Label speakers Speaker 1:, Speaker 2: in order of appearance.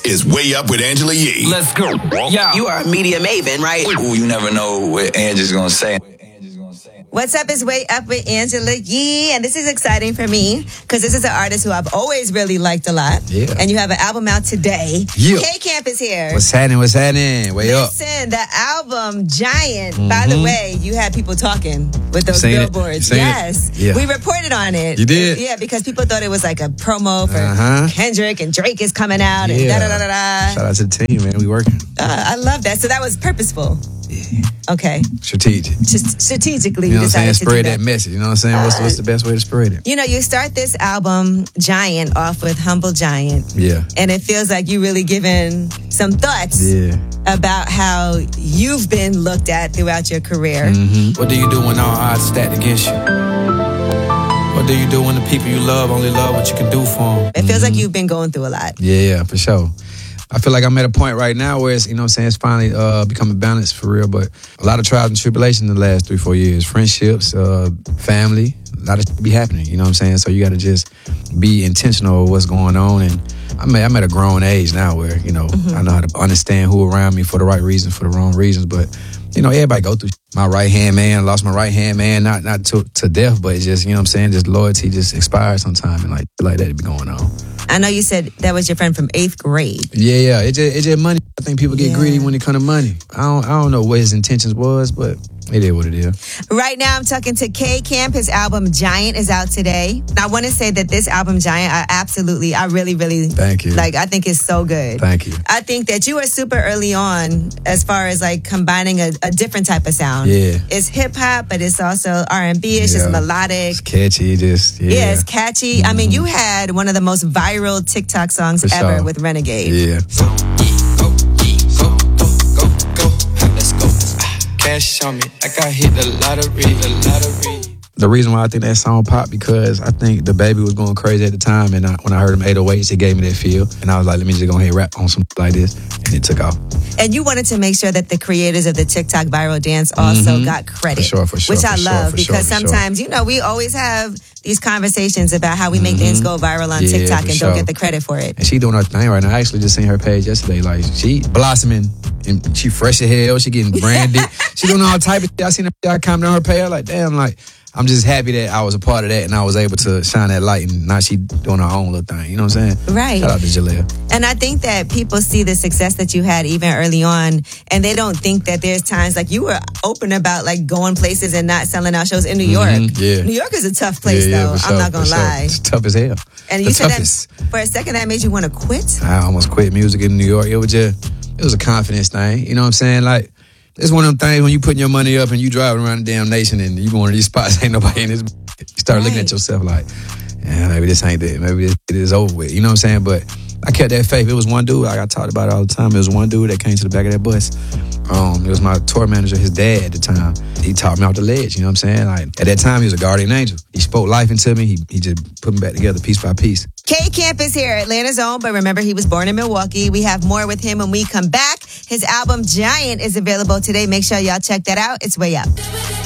Speaker 1: is Way Up with Angela Yee.
Speaker 2: Let's go.
Speaker 3: Yeah. You are a media maven, right?
Speaker 4: Ooh, you never know what Angela's gonna say.
Speaker 5: What's up is Way Up with Angela Yee, and this is exciting for me because this is an artist who I've always really liked a lot.
Speaker 6: Yeah.
Speaker 5: And you have an album out today.
Speaker 6: Yeah.
Speaker 5: K-Camp is here.
Speaker 6: What's happening? Way up.
Speaker 5: Listen, the album Giant. By the way, you had people talking with those billboards.
Speaker 6: Yes.
Speaker 5: Yeah. We reported on it.
Speaker 6: You did?
Speaker 5: Yeah, because people thought it was like a promo for Kendrick and Drake is coming out and da-da-da-da-da.
Speaker 6: Shout out to the team, man. We working.
Speaker 5: I love that. So that was purposeful.
Speaker 6: Yeah.
Speaker 5: Okay.
Speaker 6: Strategic.
Speaker 5: Just strategically.
Speaker 6: You know what I'm saying? Spread
Speaker 5: that
Speaker 6: message. You know what I'm saying? What's the best way to spread it?
Speaker 5: You know, you start this album, Giant, off with Humble Giant.
Speaker 6: Yeah.
Speaker 5: And it feels like you really giving some thoughts about how you've been looked at throughout your career.
Speaker 6: Mm-hmm.
Speaker 2: What do you do when all odds stacked against you? What do you do when the people you love only love what you can do for them?
Speaker 5: It feels like you've been going through a lot.
Speaker 6: Yeah, for sure. I feel like I'm at a point right now where it's, you know what I'm saying, it's finally becoming balanced for real, but a lot of trials and tribulations in the last 3-4 years. Friendships, family, a lot of shit be happening, you know what I'm saying? So you got to just be intentional with what's going on. And I'm at a grown age now where, you know, I know how to understand who around me for the right reasons, for the wrong reasons. But, you know, everybody go through shit. My right-hand man, lost my right-hand man, not to death, but it's just, you know what I'm saying, just loyalty just expires sometime and like that be going on.
Speaker 5: I know you said that was your friend from 8th grade.
Speaker 6: Yeah. It's just money. I think people get greedy when it comes to money. I don't know what his intentions was, but it is what it is.
Speaker 5: Right now, I'm talking to K-Camp. His album Giant is out today. I want to say that this album Giant, I really, really
Speaker 6: thank you.
Speaker 5: Like, I think it's so good.
Speaker 6: Thank you.
Speaker 5: I think that you were super early on as far as like combining a different type of sound.
Speaker 6: Yeah.
Speaker 5: It's hip hop, but it's also R&B. It's just melodic.
Speaker 6: It's catchy.
Speaker 5: Yeah, it's catchy. I mean, you had one of the most viral TikTok songs ever with Renegade.
Speaker 6: Yeah.
Speaker 2: Cash on me, like I hit the lottery.
Speaker 6: The reason why I think that song popped because I think the baby was going crazy at the time, and when I heard him 808s, it gave me that feel, and I was like, let me just go ahead and rap on something like this, and it took off.
Speaker 5: And you wanted to make sure that the creators of the TikTok viral dance also got credit,
Speaker 6: for sure,
Speaker 5: which I love because sometimes you know we always have these conversations about how we make things go viral on TikTok and don't get the credit for it.
Speaker 6: And she doing her thing right now. I actually just seen her page yesterday. Like she blossoming and she fresh as hell. She getting branded. She doing all type of shit. I seen her comment on her page. Like damn, like. I'm just happy that I was a part of that and I was able to shine that light and now she doing her own little thing. You know what I'm saying?
Speaker 5: Right.
Speaker 6: Shout out to Jaleel.
Speaker 5: And I think that people see the success that you had even early on and they don't think that there's times like you were open about like going places and not selling out shows in New York.
Speaker 6: Yeah.
Speaker 5: New York is a tough place though.
Speaker 6: For sure,
Speaker 5: I'm not going to lie.
Speaker 6: It's tough as hell.
Speaker 5: And you said that for a second that made you want to quit?
Speaker 6: I almost quit music in New York. It was a confidence thing. You know what I'm saying? Like, it's one of them things when you putting your money up and you driving around the damn nation and you going to these spots, ain't nobody in this. You start looking at yourself like, yeah, maybe this ain't it. Maybe it is over with. You know what I'm saying? But I kept that faith. It was one dude, like I talked about it all the time. It was one dude that came to the back of that bus. It was my tour manager, his dad at the time. He taught me off the ledge, you know what I'm saying? Like at that time, he was a guardian angel. He spoke life into me. He just put me back together piece by piece.
Speaker 5: K-Camp is here, Atlanta's own, but remember he was born in Milwaukee. We have more with him when we come back. His album Giant is available today. Make sure y'all check that out. It's Way Up.